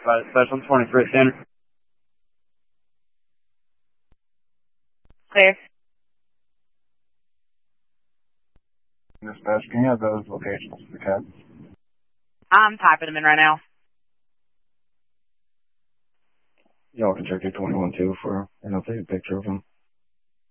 by the special 23 standard. Clear. Dispatch, can you have those locations for the cab? I'm typing them in right now. Y'all can check your 21 too for, and I'll take a picture of them.